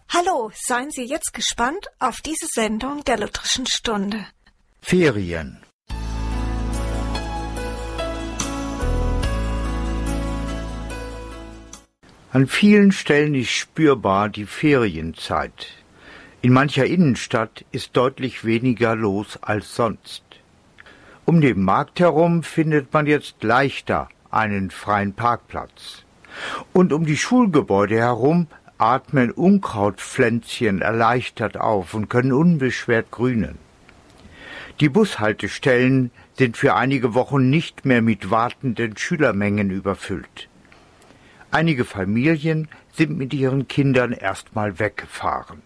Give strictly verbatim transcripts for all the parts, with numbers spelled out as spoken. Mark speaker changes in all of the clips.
Speaker 1: Hallo, seien Sie jetzt gespannt auf diese Sendung der Lutherischen Stunde.
Speaker 2: Ferien. An vielen Stellen ist spürbar die Ferienzeit. In mancher Innenstadt ist deutlich weniger los als sonst. Um den Markt herum findet man jetzt leichter einen freien Parkplatz. Und um die Schulgebäude herum atmen Unkrautpflänzchen erleichtert auf und können unbeschwert grünen. Die Bushaltestellen sind für einige Wochen nicht mehr mit wartenden Schülermengen überfüllt. Einige Familien sind mit ihren Kindern erstmal weggefahren.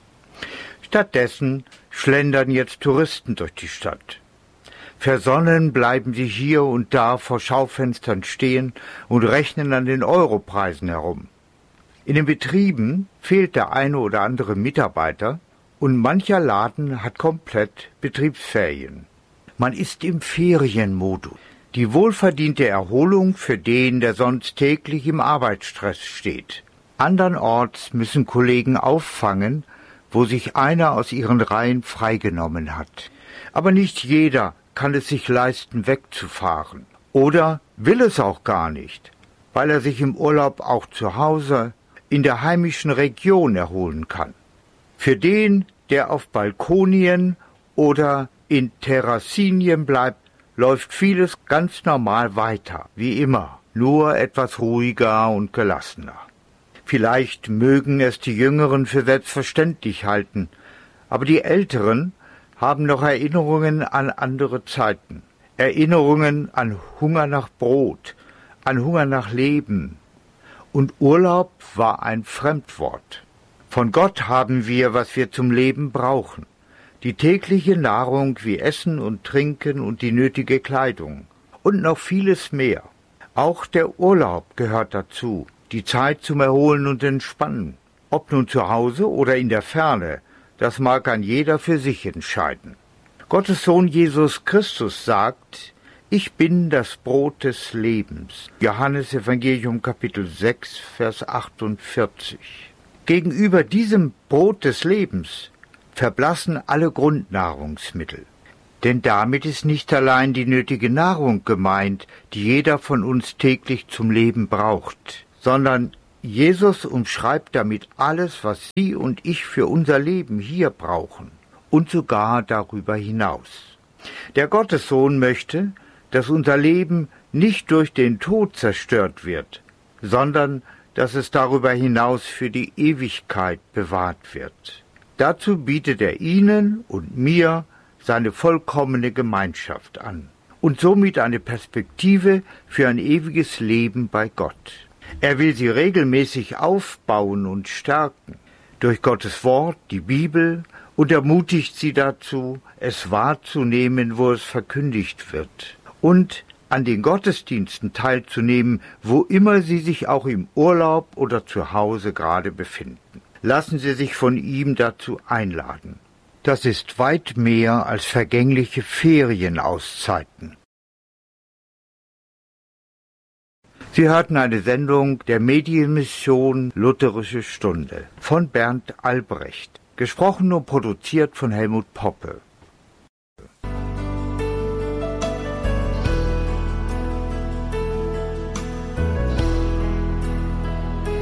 Speaker 2: Stattdessen schlendern jetzt Touristen durch die Stadt. Versonnen bleiben sie hier und da vor Schaufenstern stehen und rechnen an den Europreisen herum. In den Betrieben fehlt der eine oder andere Mitarbeiter und mancher Laden hat komplett Betriebsferien. Man ist im Ferienmodus. Die wohlverdiente Erholung für den, der sonst täglich im Arbeitsstress steht. Andernorts müssen Kollegen auffangen, wo sich einer aus ihren Reihen freigenommen hat. Aber nicht jeder kann es sich leisten, wegzufahren. Oder will es auch gar nicht, weil er sich im Urlaub auch zu Hause in der heimischen Region erholen kann. Für den, der auf Balkonien oder in Terrassinien bleibt, läuft vieles ganz normal weiter, wie immer, nur etwas ruhiger und gelassener. Vielleicht mögen es die Jüngeren für selbstverständlich halten, aber die Älteren haben noch Erinnerungen an andere Zeiten, Erinnerungen an Hunger nach Brot, an Hunger nach Leben. Und Urlaub war ein Fremdwort. Von Gott haben wir, was wir zum Leben brauchen. Die tägliche Nahrung wie Essen und Trinken und die nötige Kleidung. Und noch vieles mehr. Auch der Urlaub gehört dazu, die Zeit zum Erholen und Entspannen. Ob nun zu Hause oder in der Ferne, das mag ein jeder für sich entscheiden. Gottes Sohn Jesus Christus sagt: Ich bin das Brot des Lebens. Johannes Evangelium Kapitel sechs, Vers achtundvierzig. Gegenüber diesem Brot des Lebens verblassen alle Grundnahrungsmittel. Denn damit ist nicht allein die nötige Nahrung gemeint, die jeder von uns täglich zum Leben braucht, sondern Jesus umschreibt damit alles, was Sie und ich für unser Leben hier brauchen und sogar darüber hinaus. Der Gottessohn möchte, dass unser Leben nicht durch den Tod zerstört wird, sondern dass es darüber hinaus für die Ewigkeit bewahrt wird. Dazu bietet er Ihnen und mir seine vollkommene Gemeinschaft an und somit eine Perspektive für ein ewiges Leben bei Gott. Er will sie regelmäßig aufbauen und stärken durch Gottes Wort, die Bibel, und ermutigt sie dazu, es wahrzunehmen, wo es verkündigt wird, und an den Gottesdiensten teilzunehmen, wo immer sie sich auch im Urlaub oder zu Hause gerade befinden. Lassen Sie sich von ihm dazu einladen. Das ist weit mehr als vergängliche Ferienauszeiten. Sie hörten eine Sendung der Medienmission Lutherische Stunde von Bernd Albrecht, gesprochen und produziert von Helmut Poppe.